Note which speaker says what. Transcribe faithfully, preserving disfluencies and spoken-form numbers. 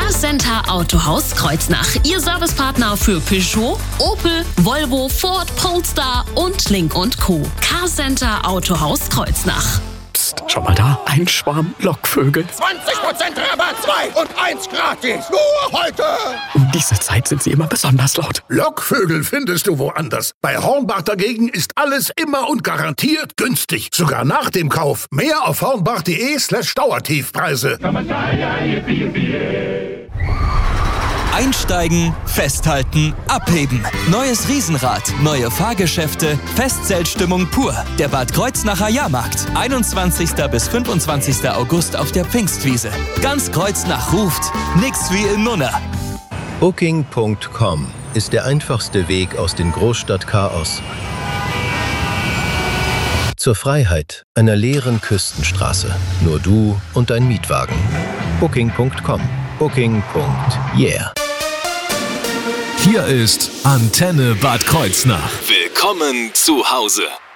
Speaker 1: Carcenter Autohaus Kreuznach. Ihr Servicepartner für Peugeot, Opel, Volvo, Ford, Polestar und Link und Co. Carcenter Autohaus Kreuznach.
Speaker 2: Psst, schau mal da, ein Schwarm Lockvögel.
Speaker 3: zwanzig Prozent Rabatt, zwei und eins gratis. Nur heute.
Speaker 2: Um diese Zeit sind sie immer besonders laut.
Speaker 3: Lockvögel findest du woanders. Bei Hornbach dagegen ist alles immer und garantiert günstig. Sogar nach dem Kauf. Mehr auf hornbach.de slash Dauertiefpreise.
Speaker 4: Einsteigen, festhalten, abheben. Neues Riesenrad, neue Fahrgeschäfte, Festzeltstimmung pur. Der Bad Kreuznacher Jahrmarkt. einundzwanzigster bis fünfundzwanzigster August auf der Pfingstwiese. Ganz Kreuznach ruft. Nix wie in Nunna.
Speaker 5: Booking Punkt com ist der einfachste Weg aus dem Großstadtchaos zur Freiheit einer leeren Küstenstraße. Nur du und dein Mietwagen. Booking Punkt com. Booking. Yeah.
Speaker 6: Hier ist Antenne Bad Kreuznach.
Speaker 4: Willkommen zu Hause.